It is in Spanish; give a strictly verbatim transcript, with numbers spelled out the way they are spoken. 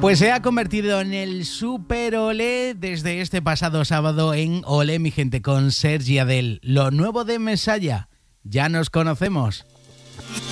Pues se ha convertido en el Super Olé desde este pasado sábado en Olé, mi gente, con Sergi Adel. Lo nuevo de Mesalla, ya nos conocemos.